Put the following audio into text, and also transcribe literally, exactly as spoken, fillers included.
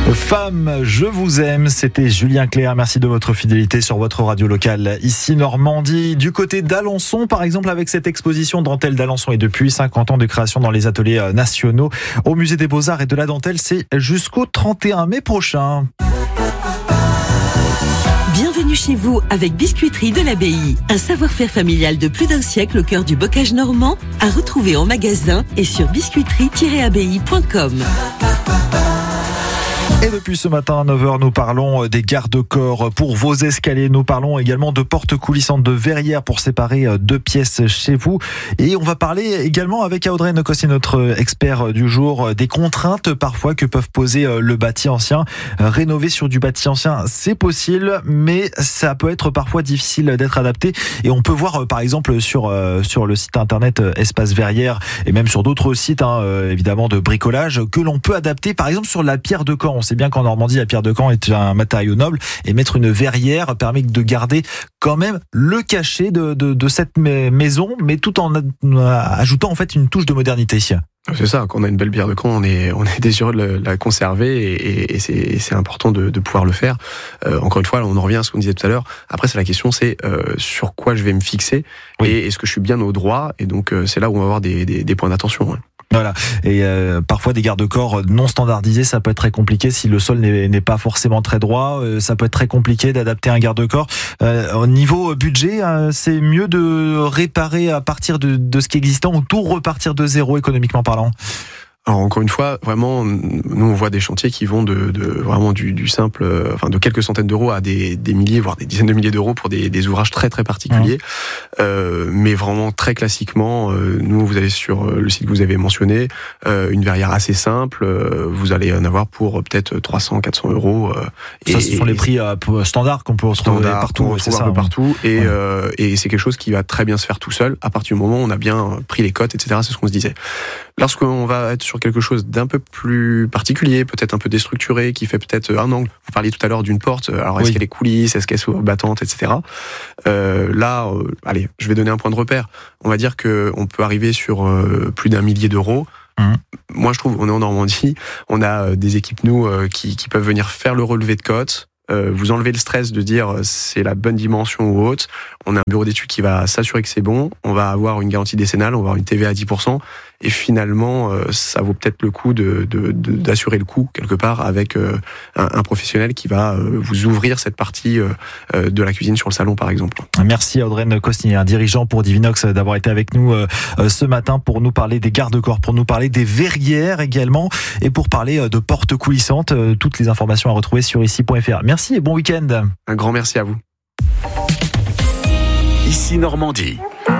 Femme, je vous aime, c'était Julien Clerc. Merci de votre fidélité sur votre radio locale. Ici Normandie, du côté d'Alençon, par exemple, avec cette exposition Dentelle d'Alençon et depuis cinquante ans de création dans les ateliers nationaux au Musée des Beaux-Arts et de la Dentelle, c'est jusqu'au trente et un mai prochain. Bienvenue chez vous avec Biscuiterie de l'Abbaye. Un savoir-faire familial de plus d'un siècle au cœur du bocage normand, à retrouver en magasin et sur biscuiterie tiret abbaye point com. Et depuis ce matin à neuf heures, nous parlons des garde-corps pour vos escaliers. Nous parlons également de portes coulissantes, de verrières pour séparer deux pièces chez vous. Et on va parler également avec Audrey Nokossi, notre expert du jour, des contraintes parfois que peuvent poser le bâti ancien. Rénover sur du bâti ancien, c'est possible, mais ça peut être parfois difficile d'être adapté. Et on peut voir par exemple sur, sur le site internet Espace Verrières et même sur d'autres sites hein, évidemment de bricolage que l'on peut adapter par exemple sur la pierre de Caen. On sait bien qu'en Normandie, la pierre de Caen est un matériau noble et mettre une verrière permet de garder quand même le cachet de, de, de cette maison, mais tout en ajoutant en fait une touche de modernité. C'est ça, quand on a une belle pierre de Caen, on est, on est désireux de la conserver et, et, et c'est, c'est important de, de pouvoir le faire. Euh, encore une fois, on en revient à ce qu'on disait tout à l'heure. Après, c'est la question, c'est euh, sur quoi je vais me fixer oui. et est-ce que je suis bien au droit. Et donc, euh, c'est là où on va avoir des, des, des points d'attention. Ouais. Voilà. Et euh, parfois des garde-corps non standardisés, ça peut être très compliqué si le sol n'est, n'est pas forcément très droit. Euh, ça peut être très compliqué d'adapter un garde-corps. Euh, au niveau budget, euh, c'est mieux de réparer à partir de, de ce qui est existant ou tout repartir de zéro économiquement parlant. Alors encore une fois, vraiment, nous on voit des chantiers qui vont de, de vraiment du, du simple, enfin de quelques centaines d'euros à des, des milliers, voire des dizaines de milliers d'euros pour des, des ouvrages très très particuliers. Mmh. Euh, mais vraiment très classiquement, euh, nous vous avez sur le site que vous avez mentionné euh, une verrière assez simple, euh, vous allez en avoir pour peut-être trois cents, quatre cents euros. Euh, ça, et, ce sont les prix euh, standards qu'on peut retrouver standard, partout. On c'est ça, ça, un peu hein. partout. Et, ouais. euh, et c'est quelque chose qui va très bien se faire tout seul à partir du moment où on a bien pris les cotes, et cetera. C'est ce qu'on se disait. Lorsqu'on va être sur quelque chose d'un peu plus particulier, peut-être un peu déstructuré, qui fait peut-être un angle. Vous parliez tout à l'heure d'une porte. Alors est-ce oui. qu'elle est coulisse, est-ce qu'elle est battante, et cetera. Euh, là, euh, allez, je vais donner un point de repère. On va dire que on peut arriver sur euh, plus d'un millier d'euros. Mmh. Moi, je trouve, on est en Normandie, on a des équipes nous euh, qui, qui peuvent venir faire le relevé de cotes. Euh, vous enlevez le stress de dire c'est la bonne dimension ou autre. On a un bureau d'études qui va s'assurer que c'est bon. On va avoir une garantie décennale, on va avoir une T V A à dix pour cent. Et finalement, euh, ça vaut peut-être le coup de, de, de, d'assurer le coup quelque part avec euh, un, un professionnel qui va euh, vous ouvrir cette partie euh, de la cuisine sur le salon, par exemple. Merci à Audrey Nokossi, un dirigeant pour Divinox, d'avoir été avec nous euh, ce matin pour nous parler des garde-corps, pour nous parler des verrières également et pour parler de portes coulissantes. Toutes les informations à retrouver sur ici point f r. Merci et bon week-end. Un grand merci à vous. Ici Normandie.